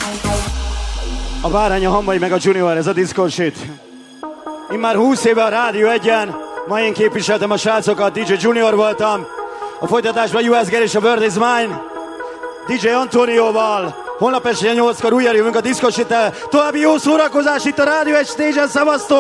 A Bárány, a Hamvai meg a Junior, ez a Disco Shit. Én már 20 éve a Rádió 1-en, ma én képviseltem a srácokat, DJ Junior voltam. A folytatásban US Gary és a World is Mine. DJ Antonioval. Holnap este 8-kor újra jövünk a Disco Shit-tel. További jó szórakozás itt a Rádió 1 stage-en, szevasztok!